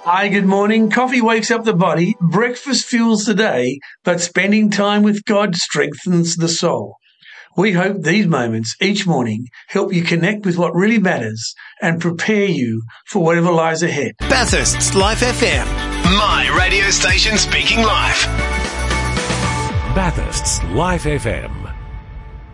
Hi, good morning. Coffee wakes up the body, breakfast fuels the day, but spending time with God strengthens the soul. We hope these moments each morning help you connect with what really matters and prepare you for whatever lies ahead. Bathurst's Life FM. My radio station speaking life. Bathurst's Life FM.